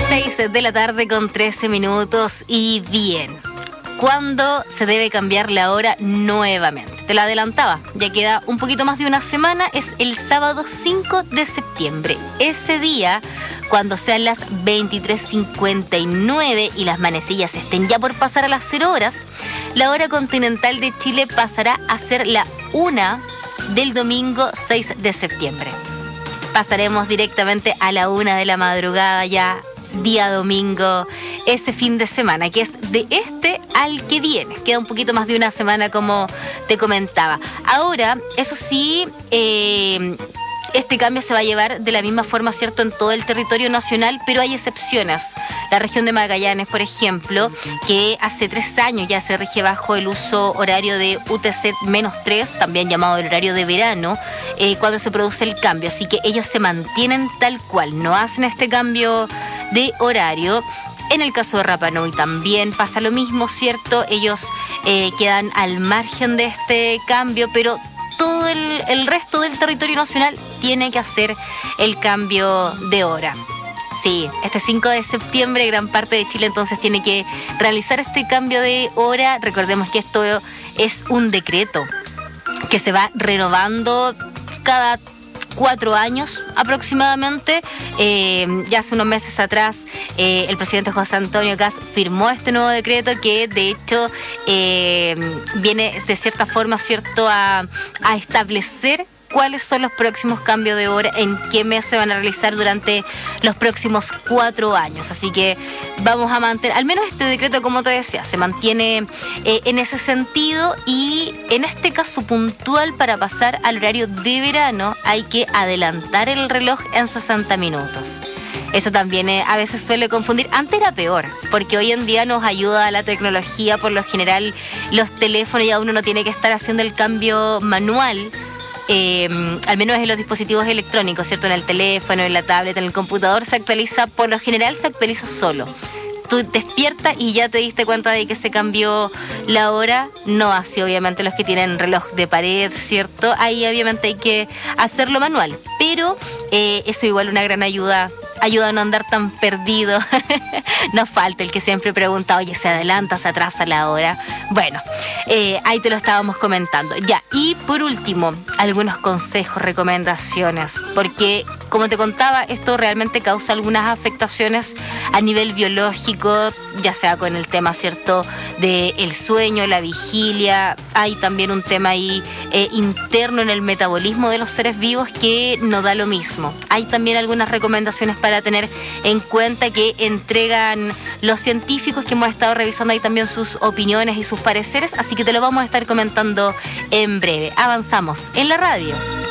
6 de la tarde con 13 minutos y bien. ¿Cuándo se debe cambiar la hora nuevamente? Te la adelantaba, ya queda un poquito más de una semana, es el sábado 5 de septiembre. Ese día, cuando sean las 23:59 y las manecillas estén ya por pasar a las 0 horas, la hora continental de Chile pasará a ser la 1 del domingo 6 de septiembre. Pasaremos directamente a la 1 de la madrugada ya, día domingo, ese fin de semana, que es de este al que viene. Queda un poquito más de una semana, como te comentaba. Ahora, eso sí, este cambio se va a llevar de la misma forma, ¿cierto?, en todo el territorio nacional, pero hay excepciones. La región de Magallanes, por ejemplo, que hace 3 años ya se rige bajo el uso horario de UTC-3, también llamado el horario de verano, cuando se produce el cambio. Así que ellos se mantienen tal cual, no hacen este cambio de horario. En el caso de Rapa Nui también pasa lo mismo, ¿cierto? Ellos quedan al margen de este cambio, pero todo el resto del territorio nacional tiene que hacer el cambio de hora. Sí, este 5 de septiembre gran parte de Chile entonces tiene que realizar este cambio de hora. Recordemos que esto es un decreto que se va renovando cada 4 años aproximadamente. Ya hace unos meses atrás el presidente José Antonio Kast firmó este nuevo decreto que de hecho viene de cierta forma, ¿cierto?, a establecer cuáles son los próximos cambios de hora, en qué mes se van a realizar durante los próximos 4 años. Así que vamos a mantener, al menos este decreto, como te decía, se mantiene en ese sentido, y en este caso puntual, para pasar al horario de verano hay que adelantar el reloj en 60 minutos. Eso también a veces suele confundir. Antes era peor, porque hoy en día nos ayuda la tecnología, por lo general los teléfonos, ya uno no tiene que estar haciendo el cambio manual. Al menos en los dispositivos electrónicos, ¿cierto? En el teléfono, en la tablet, en el computador se actualiza, por lo general se actualiza solo. Tú despiertas y ya te diste cuenta de que se cambió la hora. No así, obviamente, los que tienen reloj de pared, ¿cierto? Ahí obviamente hay que hacerlo manual, pero eso igual una gran ayuda a no andar tan perdido. Nos falta el que siempre pregunta, oye, ¿se adelanta, se atrasa la hora? Bueno, ahí te lo estábamos comentando. Ya, y por último, algunos consejos, recomendaciones, porque como te contaba, esto realmente causa algunas afectaciones a nivel biológico, ya sea con el tema, ¿cierto?, del sueño, la vigilia. Hay también un tema ahí interno en el metabolismo de los seres vivos que no da lo mismo. Hay también algunas recomendaciones para tener en cuenta que entregan los científicos, que hemos estado revisando ahí también sus opiniones y sus pareceres, así que te lo vamos a estar comentando en breve. Avanzamos en la radio.